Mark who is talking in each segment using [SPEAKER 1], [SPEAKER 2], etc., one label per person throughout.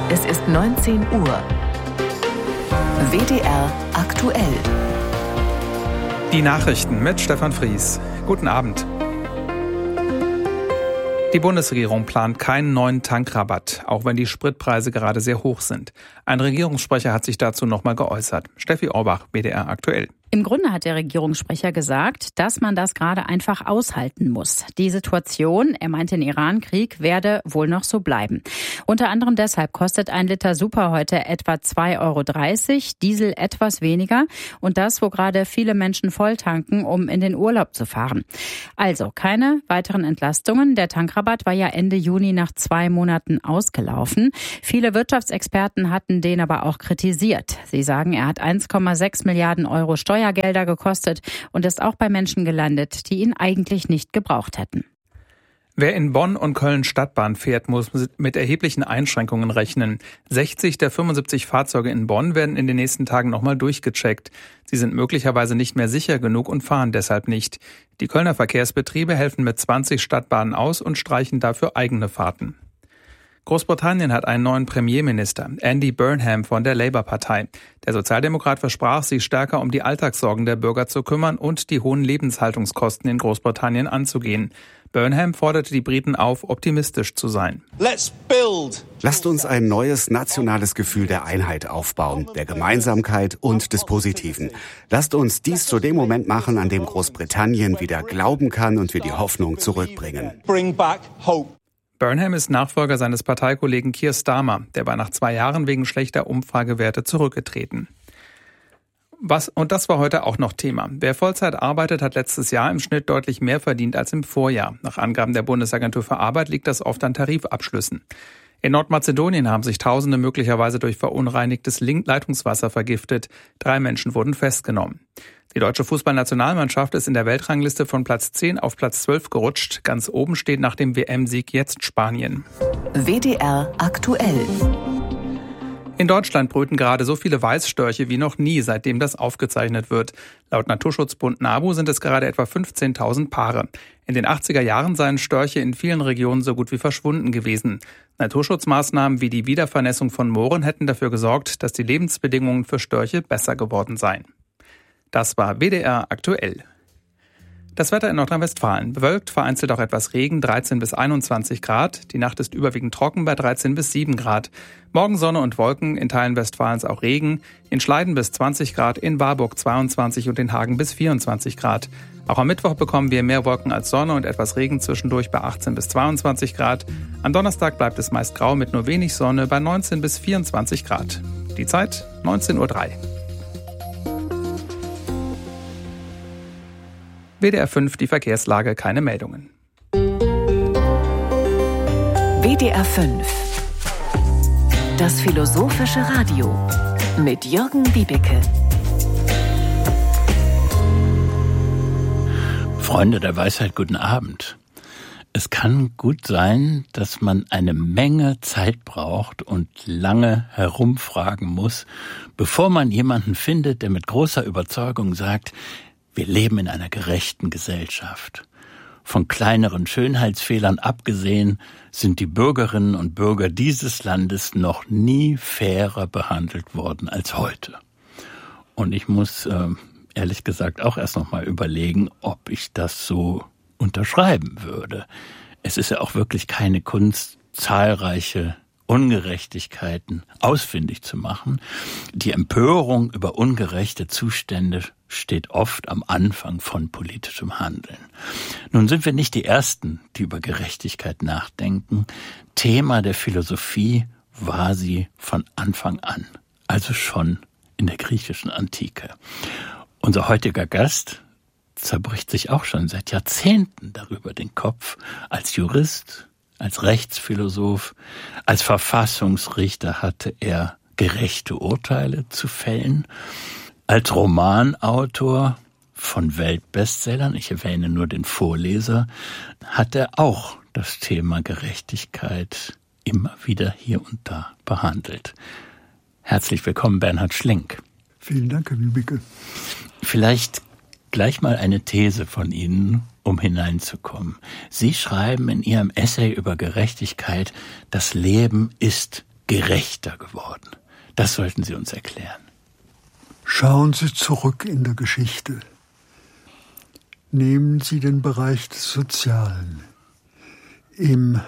[SPEAKER 1] Es ist 19 Uhr. WDR aktuell.
[SPEAKER 2] Die Nachrichten mit Stefan Fries. Guten Abend. Die Bundesregierung plant keinen neuen Tankrabatt, auch wenn die Spritpreise gerade sehr hoch sind. Ein Regierungssprecher hat sich dazu nochmal geäußert. Steffi Orbach, WDR aktuell.
[SPEAKER 3] Im Grunde hat der Regierungssprecher gesagt, dass man das gerade einfach aushalten muss. Die Situation, er meinte den Iran-Krieg, werde wohl noch so bleiben. Unter anderem deshalb kostet ein Liter Super heute etwa 2,30 €, Diesel etwas weniger. Und das, wo gerade viele Menschen volltanken, um in den Urlaub zu fahren. Also keine weiteren Entlastungen. Der Tankrabatt war ja Ende Juni nach 2 Monaten ausgelaufen. Viele Wirtschaftsexperten hatten den aber auch kritisiert. Sie sagen, er hat 1,6 Milliarden € Steuergelder gekostet und ist auch bei Menschen gelandet, die ihn eigentlich nicht gebraucht hätten.
[SPEAKER 2] Wer in Bonn und Köln Stadtbahn fährt, muss mit erheblichen Einschränkungen rechnen. 60 der 75 Fahrzeuge in Bonn werden in den nächsten Tagen nochmal durchgecheckt. Sie sind möglicherweise nicht mehr sicher genug und fahren deshalb nicht. Die Kölner Verkehrsbetriebe helfen mit 20 Stadtbahnen aus und streichen dafür eigene Fahrten. Großbritannien hat einen neuen Premierminister, Andy Burnham von der Labour-Partei. Der Sozialdemokrat versprach, sich stärker um die Alltagssorgen der Bürger zu kümmern und die hohen Lebenshaltungskosten in Großbritannien anzugehen. Burnham forderte die Briten auf, optimistisch zu sein.
[SPEAKER 4] Lasst uns ein neues nationales Gefühl der Einheit aufbauen, der Gemeinsamkeit und des Positiven. Lasst uns dies zu dem Moment machen, an dem Großbritannien wieder glauben kann und wir die Hoffnung zurückbringen.
[SPEAKER 2] Burnham ist Nachfolger seines Parteikollegen Keir Starmer. Der war nach 2 Jahren wegen schlechter Umfragewerte zurückgetreten. Und das war heute auch noch Thema. Wer Vollzeit arbeitet, hat letztes Jahr im Schnitt deutlich mehr verdient als im Vorjahr. Nach Angaben der Bundesagentur für Arbeit liegt das oft an Tarifabschlüssen. In Nordmazedonien haben sich Tausende möglicherweise durch verunreinigtes Leitungswasser vergiftet. 3 Menschen wurden festgenommen. Die deutsche Fußballnationalmannschaft ist in der Weltrangliste von Platz 10 auf Platz 12 gerutscht. Ganz oben steht nach dem WM-Sieg jetzt Spanien.
[SPEAKER 1] WDR aktuell.
[SPEAKER 2] In Deutschland brüten gerade so viele Weißstörche wie noch nie, seitdem das aufgezeichnet wird. Laut Naturschutzbund NABU sind es gerade etwa 15.000 Paare. In den 80er Jahren seien Störche in vielen Regionen so gut wie verschwunden gewesen. Naturschutzmaßnahmen wie die Wiedervernässung von Mooren hätten dafür gesorgt, dass die Lebensbedingungen für Störche besser geworden seien. Das war WDR aktuell. Das Wetter in Nordrhein-Westfalen. Bewölkt, vereinzelt auch etwas Regen, 13 bis 21 Grad. Die Nacht ist überwiegend trocken bei 13 bis 7 Grad. Morgen Sonne und Wolken, in Teilen Westfalens auch Regen. In Schleiden bis 20 Grad, in Warburg 22 und in Hagen bis 24 Grad. Auch am Mittwoch bekommen wir mehr Wolken als Sonne und etwas Regen zwischendurch bei 18 bis 22 Grad. Am Donnerstag bleibt es meist grau mit nur wenig Sonne bei 19 bis 24 Grad. Die Zeit 19:03 Uhr. WDR 5, die Verkehrslage, keine Meldungen.
[SPEAKER 1] WDR 5, das philosophische Radio mit Jürgen Wiebeke.
[SPEAKER 5] Freunde der Weisheit, guten Abend. Es kann gut sein, dass man eine Menge Zeit braucht und lange herumfragen muss, bevor man jemanden findet, der mit großer Überzeugung sagt, wir leben in einer gerechten Gesellschaft. Von kleineren Schönheitsfehlern abgesehen sind die Bürgerinnen und Bürger dieses Landes noch nie fairer behandelt worden als heute. Und ich muss ehrlich gesagt auch erst noch mal überlegen, ob ich das so unterschreiben würde. Es ist ja auch wirklich keine Kunst, zahlreiche Ungerechtigkeiten ausfindig zu machen. Die Empörung über ungerechte Zustände steht oft am Anfang von politischem Handeln. Nun sind wir nicht die Ersten, die über Gerechtigkeit nachdenken. Thema der Philosophie war sie von Anfang an, also schon in der griechischen Antike. Unser heutiger Gast zerbricht sich auch schon seit Jahrzehnten darüber den Kopf. Als Jurist, als Rechtsphilosoph, als Verfassungsrichter hatte er gerechte Urteile zu fällen. Als Romanautor von Weltbestsellern, ich erwähne nur den Vorleser, hat er auch das Thema Gerechtigkeit immer wieder hier und da behandelt. Herzlich willkommen, Bernhard Schlink.
[SPEAKER 6] Vielen Dank, Herr Wiebeke.
[SPEAKER 5] Vielleicht gleich mal eine These von Ihnen, um hineinzukommen. Sie schreiben in Ihrem Essay über Gerechtigkeit, das Leben ist gerechter geworden? Das sollten Sie uns erklären.
[SPEAKER 6] Schauen Sie zurück in der Geschichte. Nehmen Sie den Bereich des Sozialen. Im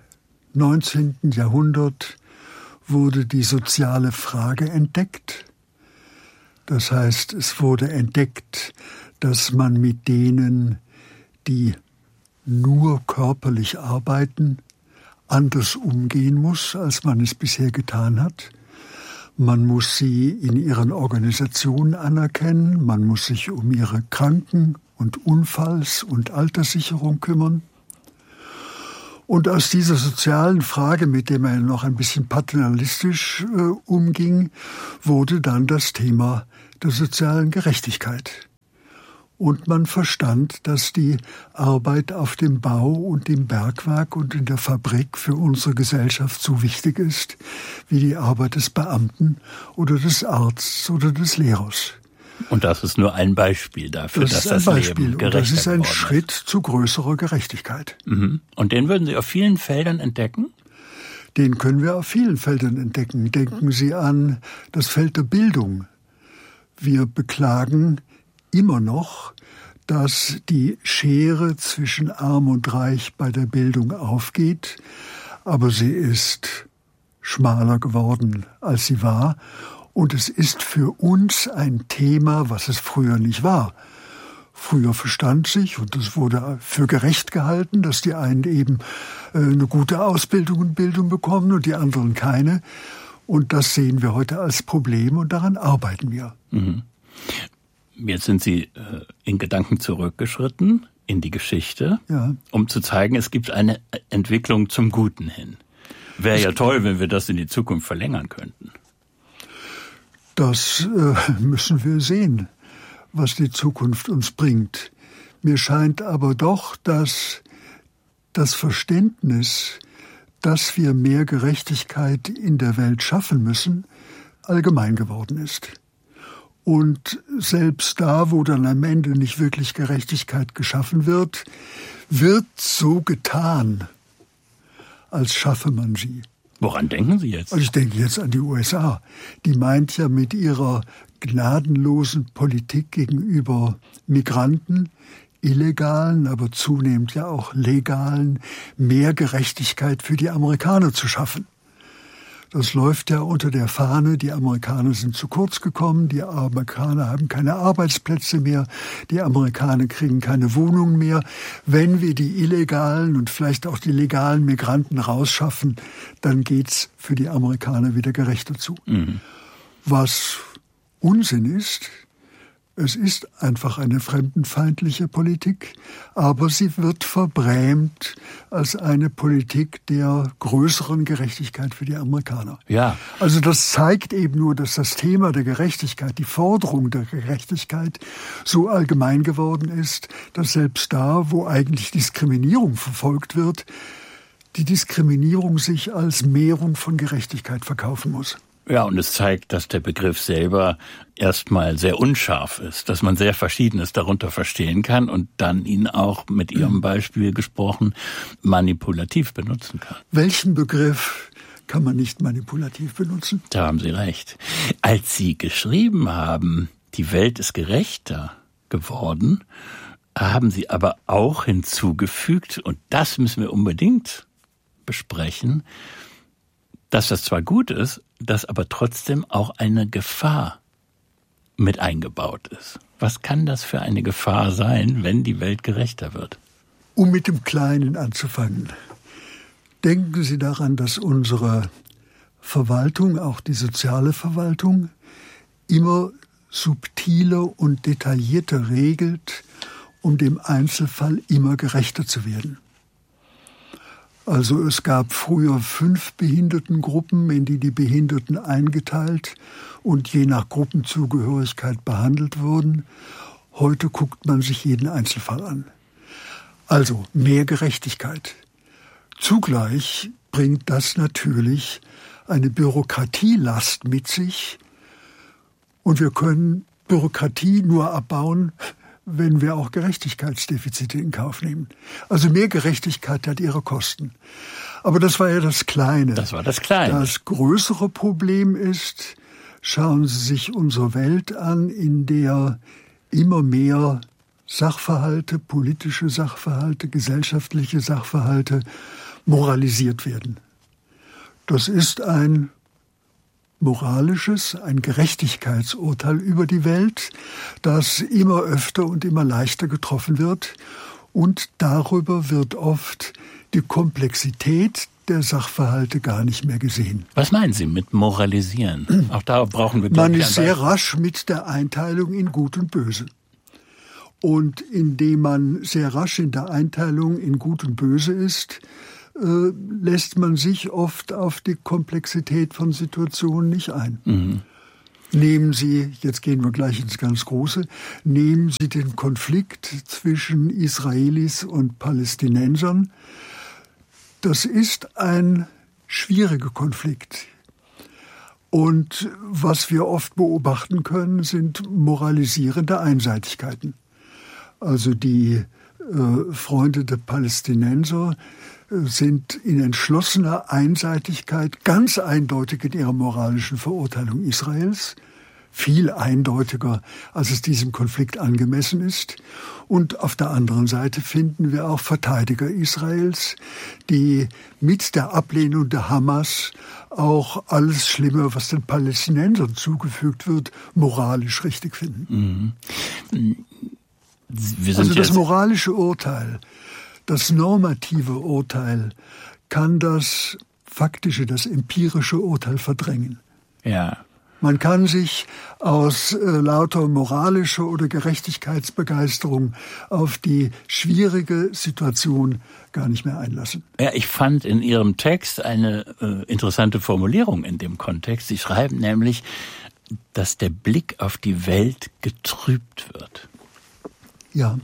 [SPEAKER 6] 19. Jahrhundert wurde die soziale Frage entdeckt. Das heißt, es wurde entdeckt, dass man mit denen, die nur körperlich arbeiten, anders umgehen muss, als man es bisher getan hat. Man muss sie in ihren Organisationen anerkennen, man muss sich um ihre Kranken- und Unfalls- und Alterssicherung kümmern. Und aus dieser sozialen Frage, mit der man noch ein bisschen paternalistisch umging, wurde dann das Thema der sozialen Gerechtigkeit. Und man verstand, dass die Arbeit auf dem Bau und im Bergwerk und in der Fabrik für unsere Gesellschaft so wichtig ist, wie die Arbeit des Beamten oder des Arztes oder des Lehrers.
[SPEAKER 5] Und das ist nur ein Beispiel dafür, dass das Leben gerechter geworden ist.
[SPEAKER 6] Das ist ein Schritt zu größerer Gerechtigkeit.
[SPEAKER 5] Mhm. Und den würden Sie auf vielen Feldern entdecken?
[SPEAKER 6] Den können wir auf vielen Feldern entdecken. Denken Sie an das Feld der Bildung. Wir beklagen immer noch, dass die Schere zwischen Arm und Reich bei der Bildung aufgeht, aber sie ist schmaler geworden, als sie war. Und es ist für uns ein Thema, was es früher nicht war. Früher verstand sich, und es wurde für gerecht gehalten, dass die einen eben eine gute Ausbildung und Bildung bekommen und die anderen keine. Und das sehen wir heute als Problem und daran arbeiten wir.
[SPEAKER 5] Mhm. Jetzt sind Sie in Gedanken zurückgeschritten in die Geschichte, ja, um zu zeigen, es gibt eine Entwicklung zum Guten hin. Wäre ja toll, wenn wir das in die Zukunft verlängern könnten.
[SPEAKER 6] Das müssen wir sehen, was die Zukunft uns bringt. Mir scheint aber doch, dass das Verständnis, dass wir mehr Gerechtigkeit in der Welt schaffen müssen, allgemein geworden ist. Und selbst da, wo dann am Ende nicht wirklich Gerechtigkeit geschaffen wird, wird so getan, als schaffe man sie.
[SPEAKER 5] Woran denken Sie jetzt?
[SPEAKER 6] Also ich denke jetzt an die USA. Die meint ja mit ihrer gnadenlosen Politik gegenüber Migranten, illegalen, aber zunehmend ja auch legalen, mehr Gerechtigkeit für die Amerikaner zu schaffen. Das läuft ja unter der Fahne, die Amerikaner sind zu kurz gekommen, die Amerikaner haben keine Arbeitsplätze mehr, die Amerikaner kriegen keine Wohnungen mehr. Wenn wir die illegalen und vielleicht auch die legalen Migranten rausschaffen, dann geht's für die Amerikaner wieder gerechter zu. Mhm. Was Unsinn ist, es ist einfach eine fremdenfeindliche Politik, aber sie wird verbrämt als eine Politik der größeren Gerechtigkeit für die Amerikaner.
[SPEAKER 5] Ja.
[SPEAKER 6] Also das zeigt eben nur, dass das Thema der Gerechtigkeit, die Forderung der Gerechtigkeit so allgemein geworden ist, dass selbst da, wo eigentlich Diskriminierung verfolgt wird, die Diskriminierung sich als Mehrung von Gerechtigkeit verkaufen muss.
[SPEAKER 5] Ja, und es zeigt, dass der Begriff selber erstmal sehr unscharf ist, dass man sehr Verschiedenes darunter verstehen kann und dann ihn auch mit Ihrem Beispiel gesprochen manipulativ benutzen kann.
[SPEAKER 6] Welchen Begriff kann man nicht manipulativ benutzen?
[SPEAKER 5] Da haben Sie recht. Als Sie geschrieben haben, die Welt ist gerechter geworden, haben Sie aber auch hinzugefügt, und das müssen wir unbedingt besprechen, dass das zwar gut ist, dass aber trotzdem auch eine Gefahr mit eingebaut ist. Was kann das für eine Gefahr sein, wenn die Welt gerechter wird?
[SPEAKER 6] Um mit dem Kleinen anzufangen. Denken Sie daran, dass unsere Verwaltung, auch die soziale Verwaltung, immer subtiler und detaillierter regelt, um dem Einzelfall immer gerechter zu werden. Also es gab früher 5 Behindertengruppen, in die Behinderten eingeteilt und je nach Gruppenzugehörigkeit behandelt wurden. Heute guckt man sich jeden Einzelfall an. Also mehr Gerechtigkeit. Zugleich bringt das natürlich eine Bürokratielast mit sich. Und wir können Bürokratie nur abbauen, wenn wir auch Gerechtigkeitsdefizite in Kauf nehmen. Also mehr Gerechtigkeit hat ihre Kosten. Aber das war ja das Kleine.
[SPEAKER 5] Das war das Kleine.
[SPEAKER 6] Das größere Problem ist, schauen Sie sich unsere Welt an, in der immer mehr Sachverhalte, politische Sachverhalte, gesellschaftliche Sachverhalte moralisiert werden. Das ist ein moralisches, ein Gerechtigkeitsurteil über die Welt, das immer öfter und immer leichter getroffen wird. Und darüber wird oft die Komplexität der Sachverhalte gar nicht mehr gesehen.
[SPEAKER 5] Was meinen Sie mit moralisieren? Auch da brauchen wir, glaube ich,
[SPEAKER 6] Man ist sehr rasch mit der Einteilung in Gut und Böse. Und indem man sehr rasch in der Einteilung in Gut und Böse ist, lässt man sich oft auf die Komplexität von Situationen nicht ein. Mhm. Nehmen Sie, jetzt gehen wir gleich ins ganz Große, nehmen Sie den Konflikt zwischen Israelis und Palästinensern. Das ist ein schwieriger Konflikt. Und was wir oft beobachten können, sind moralisierende Einseitigkeiten. Also die Freunde der Palästinenser sind in entschlossener Einseitigkeit ganz eindeutig in ihrer moralischen Verurteilung Israels, viel eindeutiger, als es diesem Konflikt angemessen ist. Und auf der anderen Seite finden wir auch Verteidiger Israels, die mit der Ablehnung der Hamas auch alles Schlimme, was den Palästinensern zugefügt wird, moralisch richtig finden.
[SPEAKER 5] Mhm.
[SPEAKER 6] Also das moralische Urteil, das normative Urteil kann das faktische, das empirische Urteil verdrängen.
[SPEAKER 5] Ja.
[SPEAKER 6] Man kann sich aus lauter moralischer oder Gerechtigkeitsbegeisterung auf die schwierige Situation gar nicht mehr einlassen.
[SPEAKER 5] Ja, ich fand in Ihrem Text eine interessante Formulierung in dem Kontext. Sie schreiben nämlich, dass der Blick auf die Welt getrübt wird.
[SPEAKER 6] Ja,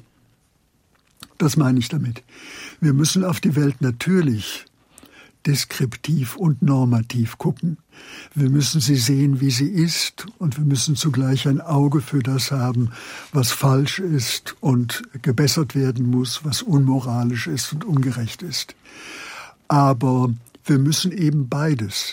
[SPEAKER 6] das meine ich damit. Wir müssen auf die Welt natürlich deskriptiv und normativ gucken. Wir müssen sie sehen, wie sie ist, und wir müssen zugleich ein Auge für das haben, was falsch ist und gebessert werden muss, was unmoralisch ist und ungerecht ist. Aber wir müssen eben beides.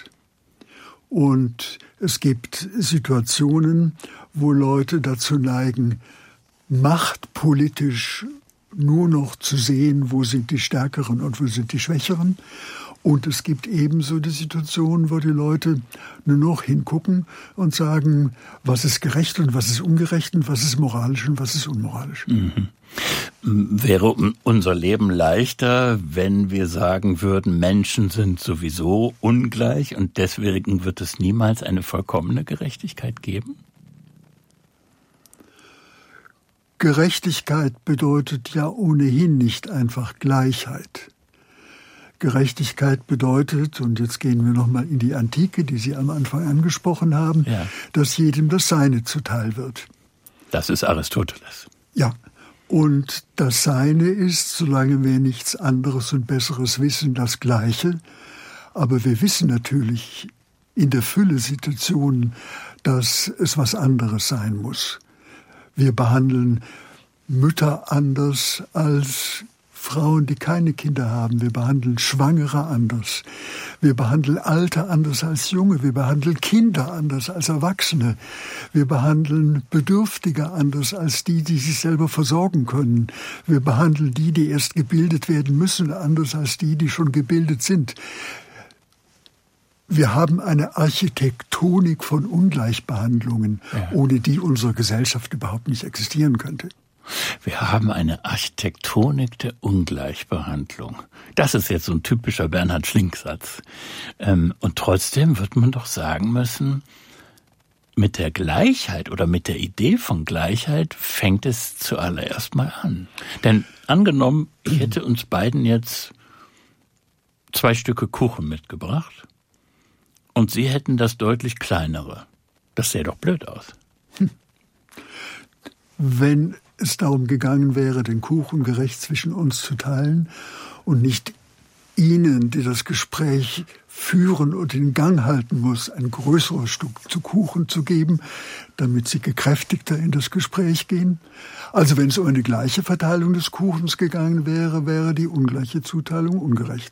[SPEAKER 6] Und es gibt Situationen, wo Leute dazu neigen, machtpolitisch nur noch zu sehen, wo sind die Stärkeren und wo sind die Schwächeren. Und es gibt ebenso die Situation, wo die Leute nur noch hingucken und sagen, was ist gerecht und was ist ungerecht und was ist moralisch und was ist unmoralisch.
[SPEAKER 5] Mhm. Wäre unser Leben leichter, wenn wir sagen würden, Menschen sind sowieso ungleich und deswegen wird es niemals eine vollkommene Gerechtigkeit geben?
[SPEAKER 6] Gerechtigkeit bedeutet ja ohnehin nicht einfach Gleichheit. Gerechtigkeit bedeutet, und jetzt gehen wir nochmal in die Antike, die Sie am Anfang angesprochen haben, ja, dass jedem das Seine zuteil wird.
[SPEAKER 5] Das ist Aristoteles.
[SPEAKER 6] Ja, und das Seine ist, solange wir nichts anderes und Besseres wissen, das Gleiche. Aber wir wissen natürlich in der Fülle Situationen, dass es was anderes sein muss. Wir behandeln Mütter anders als Frauen, die keine Kinder haben. Wir behandeln Schwangere anders. Wir behandeln Alte anders als Junge. Wir behandeln Kinder anders als Erwachsene. Wir behandeln Bedürftige anders als die, die sich selber versorgen können. Wir behandeln die, die erst gebildet werden müssen, anders als die, die schon gebildet sind. Wir haben eine Architektonik von Ungleichbehandlungen, ja, ohne die unsere Gesellschaft überhaupt nicht existieren könnte.
[SPEAKER 5] Wir haben eine Architektonik der Ungleichbehandlung. Das ist jetzt so ein typischer Bernhard Schlink-Satz. Und trotzdem wird man doch sagen müssen, mit der Gleichheit oder mit der Idee von Gleichheit fängt es zuallererst mal an. Denn angenommen, ich hätte uns beiden jetzt 2 Stücke Kuchen mitgebracht und Sie hätten das deutlich kleinere. Das sähe doch blöd aus.
[SPEAKER 6] Wenn es darum gegangen wäre, den Kuchen gerecht zwischen uns zu teilen und nicht Ihnen, die das Gespräch führen und in Gang halten muss, ein größeres Stück zu Kuchen zu geben, damit Sie gekräftigter in das Gespräch gehen. Also wenn es um eine gleiche Verteilung des Kuchens gegangen wäre, wäre die ungleiche Zuteilung ungerecht.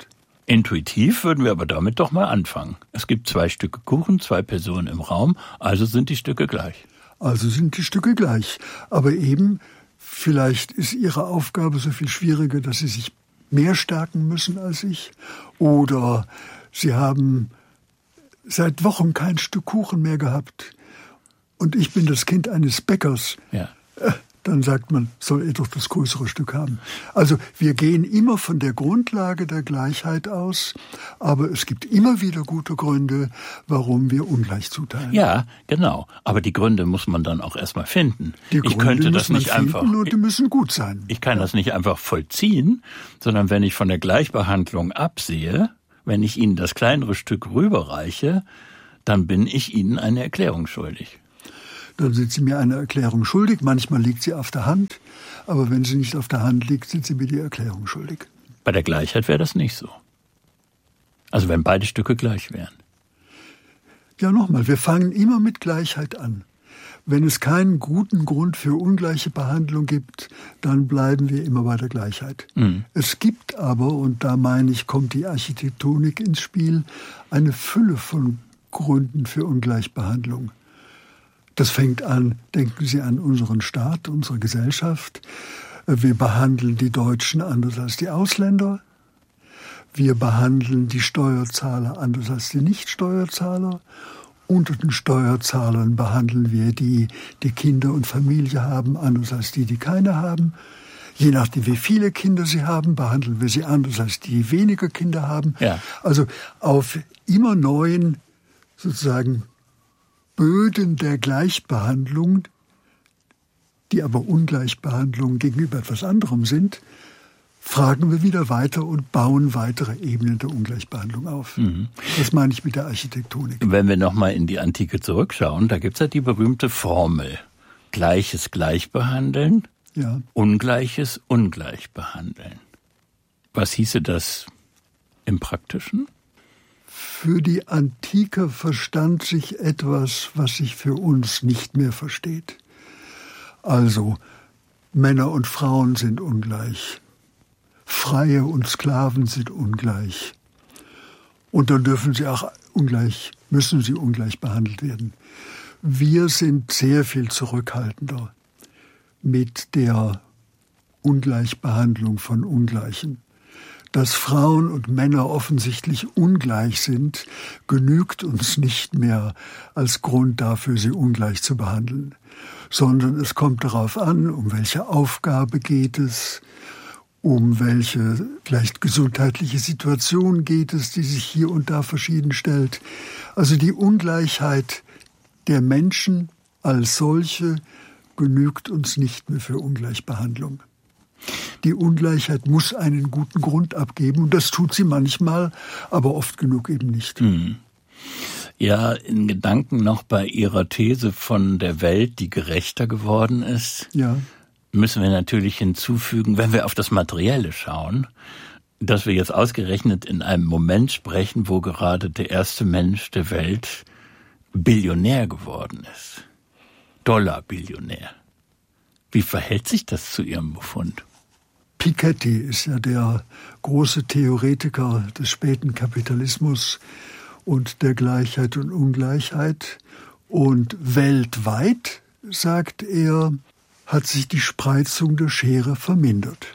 [SPEAKER 5] Intuitiv würden wir aber damit doch mal anfangen. Es gibt 2 Stücke Kuchen, 2 Personen im Raum, also sind die Stücke gleich.
[SPEAKER 6] Also sind die Stücke gleich. Aber eben, vielleicht ist Ihre Aufgabe so viel schwieriger, dass Sie sich mehr stärken müssen als ich. Oder Sie haben seit Wochen kein Stück Kuchen mehr gehabt. Und ich bin das Kind eines Bäckers.
[SPEAKER 5] Ja.
[SPEAKER 6] Dann sagt man, soll er doch das größere Stück haben. Also wir gehen immer von der Grundlage der Gleichheit aus, aber es gibt immer wieder gute Gründe, warum wir ungleich zuteilen.
[SPEAKER 5] Ja, genau. Aber die Gründe muss man dann auch erstmal finden.
[SPEAKER 6] Die Gründe
[SPEAKER 5] ich könnte das
[SPEAKER 6] muss man
[SPEAKER 5] nicht
[SPEAKER 6] finden
[SPEAKER 5] einfach.
[SPEAKER 6] Und die müssen gut sein.
[SPEAKER 5] Ich kann das nicht einfach vollziehen, sondern wenn ich von der Gleichbehandlung absehe, wenn ich Ihnen das kleinere Stück rüberreiche, dann bin ich Ihnen eine Erklärung schuldig.
[SPEAKER 6] Dann sind Sie mir eine Erklärung schuldig. Manchmal liegt sie auf der Hand. Aber wenn sie nicht auf der Hand liegt, sind Sie mir die Erklärung schuldig.
[SPEAKER 5] Bei der Gleichheit wäre das nicht so. Also wenn beide Stücke gleich wären.
[SPEAKER 6] Ja, nochmal, wir fangen immer mit Gleichheit an. Wenn es keinen guten Grund für ungleiche Behandlung gibt, dann bleiben wir immer bei der Gleichheit. Mhm. Es gibt aber, und da meine ich, kommt die Architektonik ins Spiel, eine Fülle von Gründen für Ungleichbehandlung. Das fängt an, denken Sie an unseren Staat, unsere Gesellschaft. Wir behandeln die Deutschen anders als die Ausländer. Wir behandeln die Steuerzahler anders als die Nichtsteuerzahler. Unter den Steuerzahlern behandeln wir die Kinder und Familie haben, anders als die keine haben. Je nachdem, wie viele Kinder sie haben, behandeln wir sie anders als die weniger Kinder haben.
[SPEAKER 5] Ja.
[SPEAKER 6] Also auf immer neuen, sozusagen, Böden der Gleichbehandlung, die aber Ungleichbehandlung gegenüber etwas anderem sind, fragen wir wieder weiter und bauen weitere Ebenen der Ungleichbehandlung auf. Mhm. Das meine ich mit der Architektonik.
[SPEAKER 5] Wenn wir nochmal in die Antike zurückschauen, da gibt es ja die berühmte Formel. Gleiches gleich behandeln, ja. Ungleiches ungleich behandeln. Was hieße das im Praktischen?
[SPEAKER 6] Für die Antike verstand sich etwas, was sich für uns nicht mehr versteht. Also, Männer und Frauen sind ungleich. Freie und Sklaven sind ungleich. Und dann müssen sie ungleich behandelt werden. Wir sind sehr viel zurückhaltender mit der Ungleichbehandlung von Ungleichen. Dass Frauen und Männer offensichtlich ungleich sind, genügt uns nicht mehr als Grund dafür, sie ungleich zu behandeln. Sondern es kommt darauf an, um welche Aufgabe geht es, um welche vielleicht gesundheitliche Situation geht es, die sich hier und da verschieden stellt. Also die Ungleichheit der Menschen als solche genügt uns nicht mehr für Ungleichbehandlung. Die Ungleichheit muss einen guten Grund abgeben und das tut sie manchmal, aber oft genug eben nicht.
[SPEAKER 5] Mhm. Ja, in Gedanken noch bei Ihrer These von der Welt, die gerechter geworden ist, ja, müssen wir natürlich hinzufügen, wenn wir auf das Materielle schauen, dass wir jetzt ausgerechnet in einem Moment sprechen, wo gerade der erste Mensch der Welt Billionär geworden ist. Dollar-Billionär. Wie verhält sich das zu Ihrem Befund?
[SPEAKER 6] Piketty ist ja der große Theoretiker des späten Kapitalismus und der Gleichheit und Ungleichheit. Und weltweit, sagt er, hat sich die Spreizung der Schere vermindert.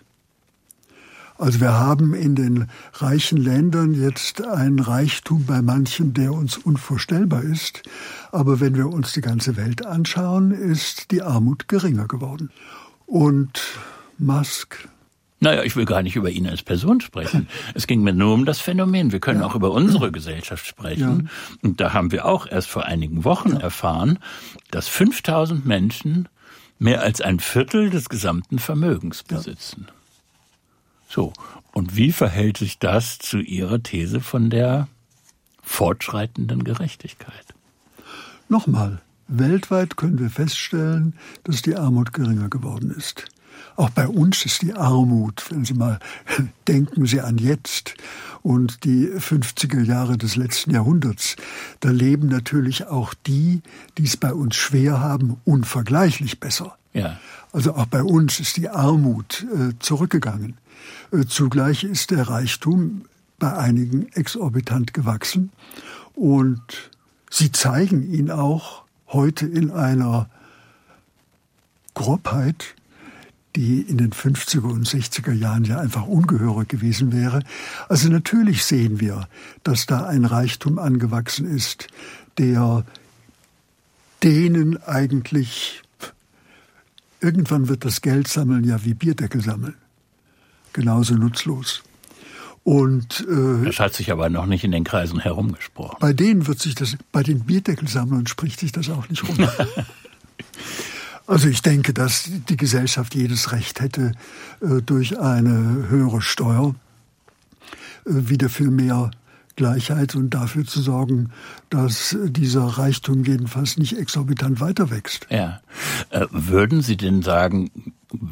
[SPEAKER 6] Also wir haben in den reichen Ländern jetzt einen Reichtum bei manchen, der uns unvorstellbar ist. Aber wenn wir uns die ganze Welt anschauen, ist die Armut geringer geworden. Und Musk...
[SPEAKER 5] Naja, ich will gar nicht über ihn als Person sprechen. Es ging mir nur um das Phänomen. Wir können auch über unsere Gesellschaft sprechen. Ja. Und da haben wir auch erst vor einigen Wochen erfahren, dass 5000 Menschen mehr als ein Viertel des gesamten Vermögens besitzen. Ja. So, und wie verhält sich das zu Ihrer These von der fortschreitenden Gerechtigkeit?
[SPEAKER 6] Nochmal, weltweit können wir feststellen, dass die Armut geringer geworden ist. Auch bei uns ist die Armut, wenn Sie mal denken Sie an jetzt und die 50er Jahre des letzten Jahrhunderts, da leben natürlich auch die es bei uns schwer haben, unvergleichlich besser. Ja. Also auch bei uns ist die Armut zurückgegangen. Zugleich ist der Reichtum bei einigen exorbitant gewachsen. Und sie zeigen ihn auch heute in einer Grobheit, die in den 50er und 60er Jahren ja einfach ungeheuer gewesen wäre. Also natürlich sehen wir, dass da ein Reichtum angewachsen ist, der denen eigentlich, irgendwann wird das Geld sammeln ja wie Bierdeckel sammeln. Genauso nutzlos. Und
[SPEAKER 5] das hat sich aber noch nicht in den Kreisen herumgesprochen.
[SPEAKER 6] Bei denen bei den Bierdeckelsammlern spricht sich das auch nicht rum. Also ich denke, dass die Gesellschaft jedes Recht hätte, durch eine höhere Steuer wieder für mehr Gleichheit und dafür zu sorgen, dass dieser Reichtum jedenfalls nicht exorbitant weiter wächst.
[SPEAKER 5] Ja. Würden Sie denn sagen,